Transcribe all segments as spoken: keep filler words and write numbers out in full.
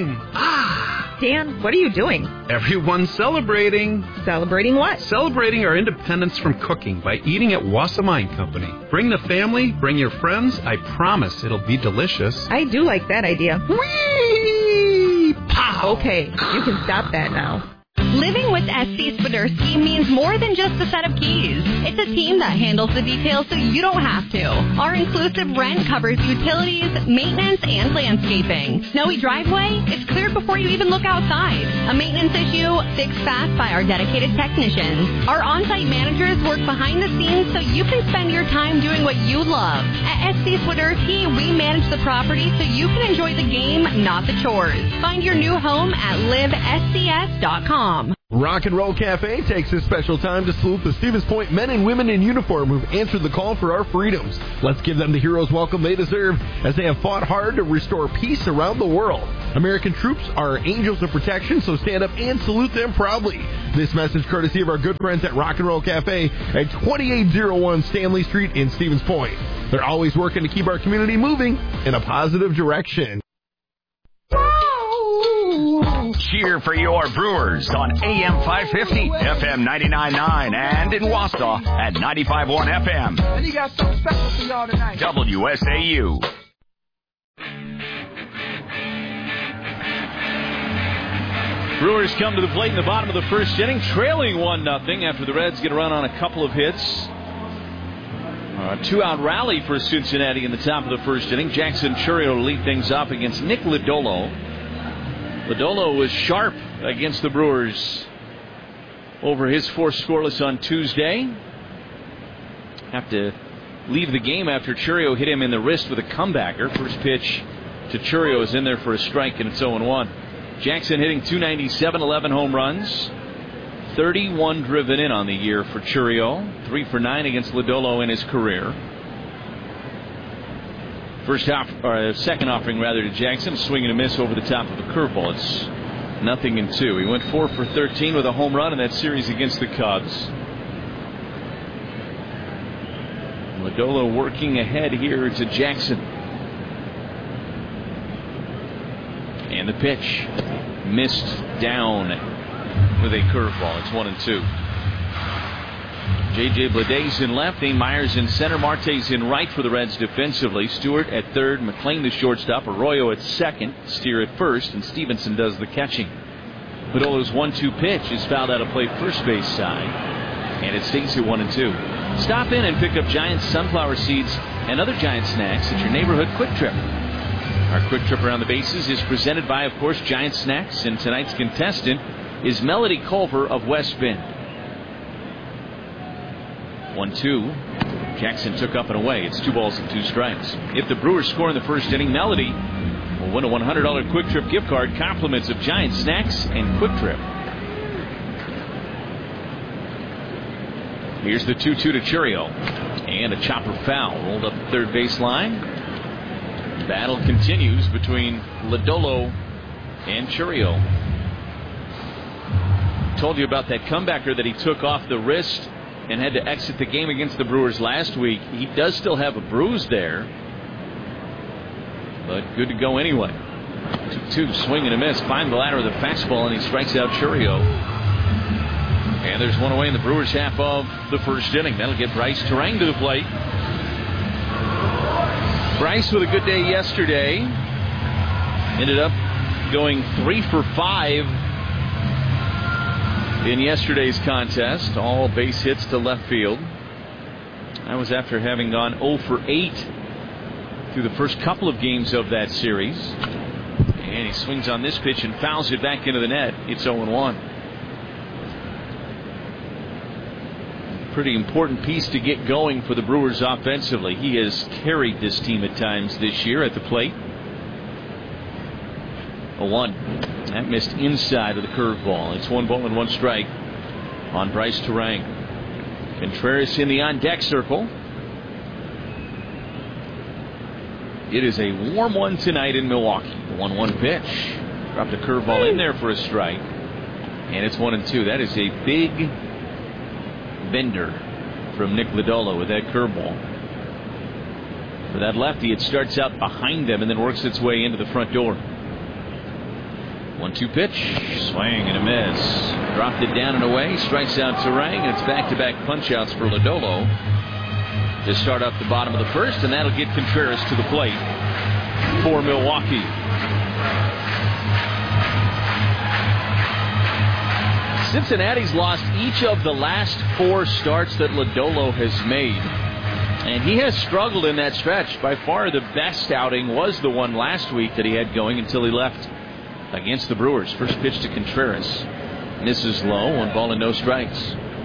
home. Ah. Dan, what are you doing? Everyone's celebrating. Celebrating what? Celebrating our independence from cooking by eating at Wasserman Company. Bring the family, bring your friends. I promise it'll be delicious. I do like that idea. Whee! Pow! Okay, you can stop that now. Living with S C Swiderski means more than just a set of keys. It's a team that handles the details so you don't have to. Our inclusive rent covers utilities, maintenance, and landscaping. Snowy driveway? It's cleared before you even look outside. A maintenance issue? Fixed fast by our dedicated technicians. Our on-site managers work behind the scenes so you can spend your time doing what you love. At S C Swiderski, we manage the property so you can enjoy the game, not the chores. Find your new home at live S C S dot com. Rock and Roll Cafe takes this special time to salute the Stevens Point men and women in uniform who've answered the call for our freedoms. Let's give them the hero's welcome they deserve as they have fought hard to restore peace around the world. American troops are angels of protection, so stand up and salute them proudly. This message courtesy of our good friends at Rock and Roll Cafe at twenty-eight oh one Stanley Street in Stevens Point. They're always working to keep our community moving in a positive direction. Cheer for your Brewers on A M five fifty, F M ninety-nine point nine, and in Wausau at ninety-five point one F M. And you got something special for y'all tonight. W S A U. Brewers come to the plate in the bottom of the first inning, trailing one nothing after the Reds get a run on a couple of hits. A two-out rally for Cincinnati in the top of the first inning. Jackson Chourio to lead things off against Nick Lodolo. Lodolo was sharp against the Brewers over his fourth scoreless on Tuesday. Have to leave the game after Chourio hit him in the wrist with a comebacker. First pitch to Chourio is in there for a strike, and it's oh one. Jackson hitting two ninety-seven, eleven home runs. thirty-one driven in on the year for Chourio. Three for nine against Lodolo in his career. First off, or second offering rather to Jackson, swing and a miss over the top of a curveball. It's nothing in two. He went four for thirteen with a home run in that series against the Cubs. Lodolo working ahead here to Jackson. And the pitch missed down with a curveball. It's one and two. J J Bleday in left, Dane Myers in center, Marte's in right for the Reds defensively. Stewart at third, McLean the shortstop, Arroyo at second, Steer at first, and Stevenson does the catching. Lodolo's one two pitch is fouled out of play first base side, and it stays at one and two. Stop in and pick up Giant sunflower seeds and other Giant snacks at your neighborhood Quick Trip. Our Quick Trip around the bases is presented by, of course, Giant Snacks, and tonight's contestant is Melody Culver of West Bend. one two. Jackson took up and away. It's two balls and two strikes. If the Brewers score in the first inning, Melody will win a one hundred dollars Quick Trip gift card, compliments of Giant Snacks and Quick Trip. Here's the two two to Chourio. And a chopper foul. Rolled up the third base line. Battle continues between Lodolo and Chourio. Told you about that comebacker that he took off the wrist and had to exit the game against the Brewers last week. He does still have a bruise there, but good to go anyway. two two, swing and a miss. Find the ladder of the fastball, and he strikes out Chourio. And there's one away in the Brewers' half of the first inning. That'll get Bryce Terang to the plate. Bryce with a good day yesterday. Ended up going three for five in yesterday's contest. All base hits to left field. That was after having gone oh for eight through the first couple of games of that series. And he swings on this pitch and fouls it back into the net. It's oh one. Pretty important piece to get going for the Brewers offensively. He has carried this team at times this year at the plate. oh one. That missed inside of the curveball. It's one ball and one strike on Bryce Terang. Contreras in the on-deck circle. It is a warm one tonight in Milwaukee. The one one pitch. Dropped a curveball in there for a strike. And it's one and two. That is a big bender from Nick Lodolo with that curveball. For that lefty, it starts out behind them and then works its way into the front door. one two pitch. Swing and a miss. Dropped it down and away. Strikes out Terang. And it's back-to-back punch-outs for Lodolo to start up the bottom of the first. And that'll get Contreras to the plate for Milwaukee. Cincinnati's lost each of the last four starts that Lodolo has made. And he has struggled in that stretch. By far the best outing was the one last week that he had going until he left against the Brewers. First pitch to Contreras. Misses low. One ball and no strikes.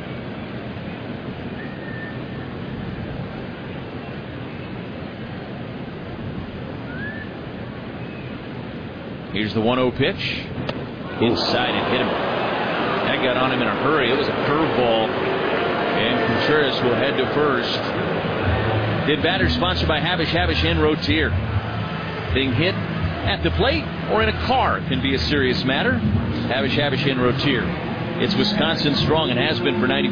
Here's the one oh pitch. Inside and hit him. That got on him in a hurry. It was a curveball. And Contreras will head to first. The batter sponsored by Havish, Havish, and Rotier. Being hit at the plate or in a car can be a serious matter. Havish, Havish, and Rotier. It's Wisconsin strong and has been for ninety.